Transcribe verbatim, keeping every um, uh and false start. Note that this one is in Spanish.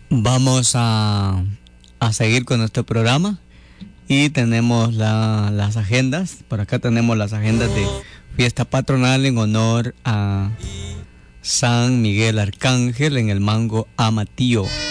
Vamos a, a seguir con nuestro programa y tenemos la- las agendas. Por acá tenemos las agendas de fiesta patronal en honor a San Miguel Arcángel en el Mango Amatío.